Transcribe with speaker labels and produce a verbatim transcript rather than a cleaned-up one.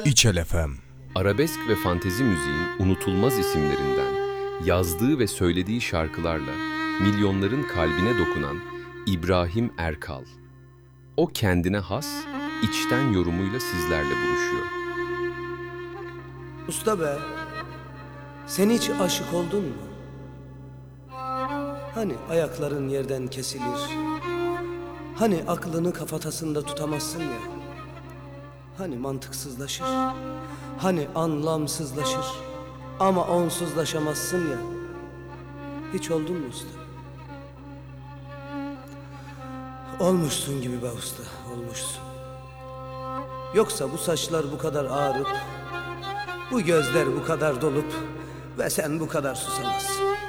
Speaker 1: İçel F M.
Speaker 2: Arabesk ve fantezi müziğin unutulmaz isimlerinden, yazdığı ve söylediği şarkılarla milyonların kalbine dokunan İbrahim Erkal. O kendine has, içten yorumuyla sizlerle buluşuyor.
Speaker 3: Usta be, sen hiç aşık oldun mu? Hani ayakların yerden kesilir, hani aklını kafatasında tutamazsın ya, hani mantıksızlaşır, hani anlamsızlaşır ama onsuzlaşamazsın ya. Hiç oldun mu usta? Olmuşsun gibi be usta, olmuşsun. Yoksa bu saçlar bu kadar ağrıp, bu gözler bu kadar dolup ve sen bu kadar susamazsın.